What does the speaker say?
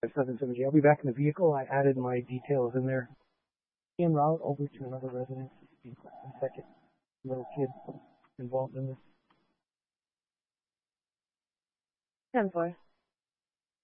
770. I'll be back in the vehicle. I added my details in there. En route over to another residence. In a second. Little kid involved in this. 10-4.